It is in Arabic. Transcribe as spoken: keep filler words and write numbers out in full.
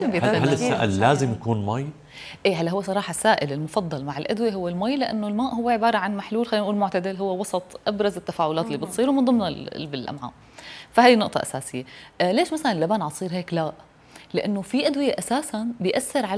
هل, هل السائل لازم يكون مي؟ ايه هلا هو صراحه السائل المفضل مع الادويه هو المي، لانه الماء هو عباره عن محلول خلينا نقول معتدل، هو وسط ابرز التفاعلات اللي بتصير ومن ضمنها ال- بالامعاء. فهي نقطه اساسيه. آه ليش مثلا اللبن عصير هيك لا؟ لانه في ادويه اساسا بياثر على